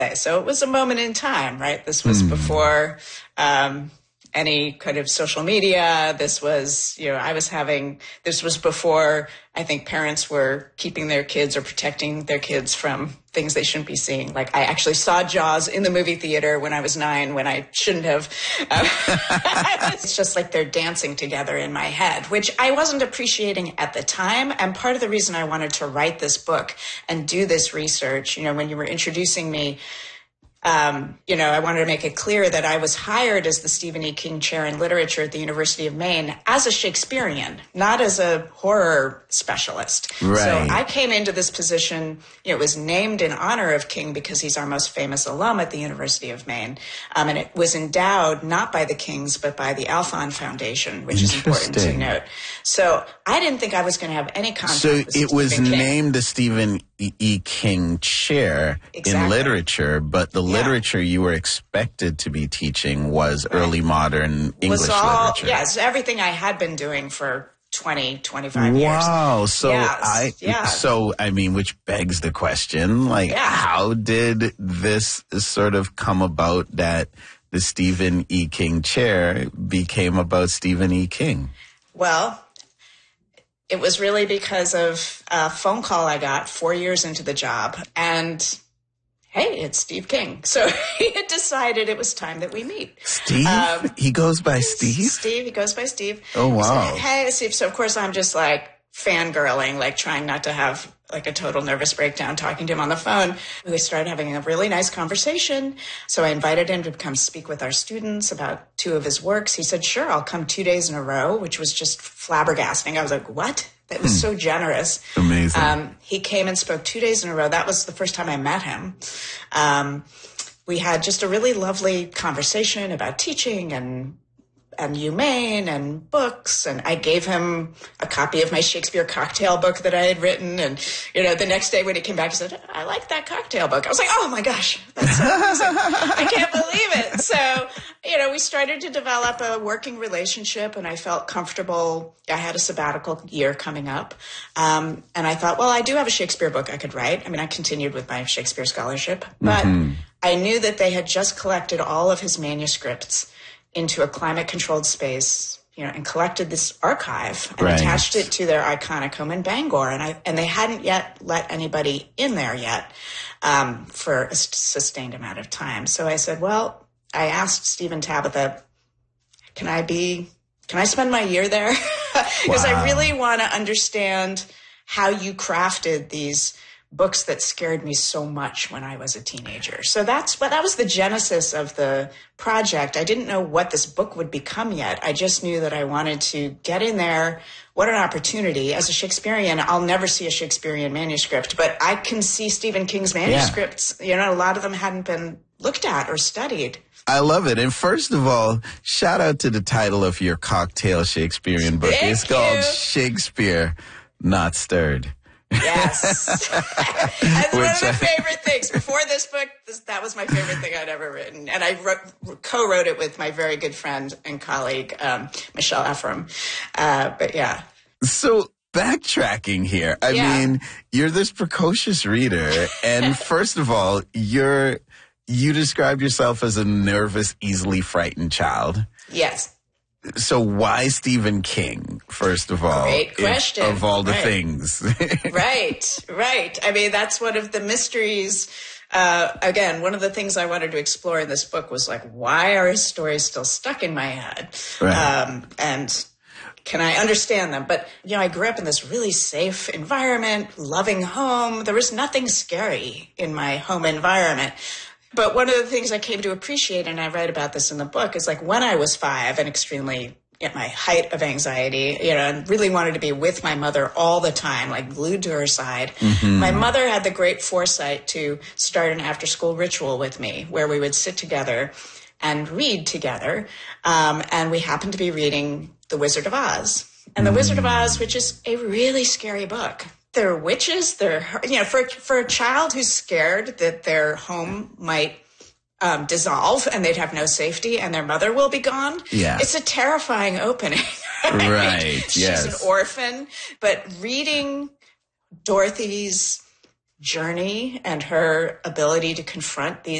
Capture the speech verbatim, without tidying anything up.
So it was a moment in time, right? This was mm. before um, any kind of social media. This was, you know, I was having, this was before I think parents were keeping their kids or protecting their kids from things they shouldn't be seeing. Like I actually saw Jaws in the movie theater when I was nine, when I shouldn't have. Um, it's just like they're dancing together in my head, which I wasn't appreciating at the time. And part of the reason I wanted to write this book and do this research, you know, when you were introducing me, Um, you know, I wanted to make it clear that I was hired as the Stephen E. King Chair in Literature at the University of Maine as a Shakespearean, not as a horror specialist. Right. So I came into this position, you know, it was named in honor of King because he's our most famous alum at the University of Maine. Um, and it was endowed not by the Kings, but by the Alphon Foundation, which is important to note. So I didn't think I was going to have any contact so with it Stephen was King. named the Stephen E. King Chair Exactly. in literature, but the Yeah. literature you were expected to be teaching was Right. early modern English was all, literature. Yes, everything I had been doing for twenty, twenty-five years. Wow. So yes, I, yeah. so I mean, which begs the question, like, Yeah. how did this sort of come about that the Stephen E. King Chair became about Stephen E. King? Well, it was really because of a phone call I got four years into the job. And hey, it's Steve King. So he had decided it was time that we meet. Steve? Um, he goes by Steve? Steve, he goes by Steve. Oh, wow. He said, hey, Steve. So, of course, I'm just like fangirling, like trying not to have like a total nervous breakdown talking to him on the phone. We started having a really nice conversation. So I invited him to come speak with our students about two of his works. He said, sure, I'll come two days in a row, which was just flabbergasting. I was like, what? That was so generous. Amazing. Um, he came and spoke two days in a row. That was the first time I met him. Um, we had just a really lovely conversation about teaching and and UMaine and books. And I gave him a copy of my Shakespeare cocktail book that I had written. And, you know, the next day when he came back, he said, I like that cocktail book. I was like, oh my gosh, that's so amazing. I can't believe it. So, you know, we started to develop a working relationship and I felt comfortable. I had a sabbatical year coming up. Um, and I thought, well, I do have a Shakespeare book I could write. I mean, I continued with my Shakespeare scholarship, but mm-hmm. I knew that they had just collected all of his manuscripts into a climate-controlled space, you know, and collected this archive and right. attached it to their iconic home in Bangor. And I and they hadn't yet let anybody in there yet um, for a sustained amount of time. So I said, well, I asked Steve and Tabitha, can I be, can I spend my year there? Because wow. I really want to understand how you crafted these books that scared me so much when I was a teenager. So that's what that was the genesis of the project. I didn't know what this book would become yet. I just knew that I wanted to get in there. What an opportunity. As a Shakespearean, I'll never see a Shakespearean manuscript, but I can see Stephen King's manuscripts. Yeah. You know, a lot of them hadn't been looked at or studied. I love it. And first of all, shout out to the title of your cocktail Shakespearean book. Thank it's you. called Shakespeare Not Stirred. Yes. That's one of my favorite things. Before this book, this, that was my favorite thing I'd ever written. And I wrote, co-wrote it with my very good friend and colleague, um, Michelle Ephraim. Uh, but yeah. So backtracking here, I yeah. mean, you're this precocious reader. And first of all, you're, you described yourself as a nervous, easily frightened child. Yes. So why Stephen King, first of all? Great question. If, of all the right. things. right, right. I mean, that's one of the mysteries. Uh, again, one of the things I wanted to explore in this book was like, why are his stories still stuck in my head? Right. Um, and can I understand them? But, you know, I grew up in this really safe environment, loving home. There was nothing scary in my home environment. But one of the things I came to appreciate, and I write about this in the book, is like when I was five and extremely at my height of anxiety, you know, and really wanted to be with my mother all the time, like glued to her side. Mm-hmm. My mother had the great foresight to start an after-school ritual with me where we would sit together and read together. Um, and we happened to be reading The Wizard of Oz. And The mm. Wizard of Oz, which is a really scary book. They're witches. They're, you know, for for a child who's scared that their home might um, dissolve and they'd have no safety and their mother will be gone. Yeah. It's a terrifying opening. Right. right. She's yes. an orphan. But reading Dorothy's journey and her ability to confront these